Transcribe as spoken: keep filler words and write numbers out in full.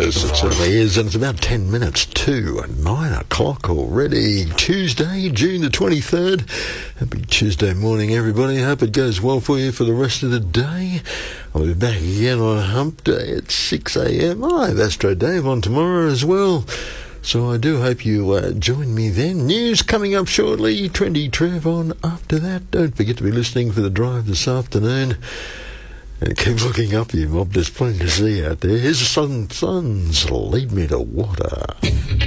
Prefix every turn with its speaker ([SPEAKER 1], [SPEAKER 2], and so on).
[SPEAKER 1] Yes, it certainly is, and it's about ten minutes to nine o'clock already. Tuesday, June the twenty-third. Happy Tuesday morning, everybody. Hope it goes well for you for the rest of the day. I'll be back again on Hump Day at six a.m. I have Astro Dave on tomorrow as well. So I do hope you uh, join me then. News coming up shortly. Trendy Trev on after that. Don't forget to be listening for the drive this afternoon. And keep looking up, you mob. There's plenty to see out there. Here's the sun, suns lead me to water.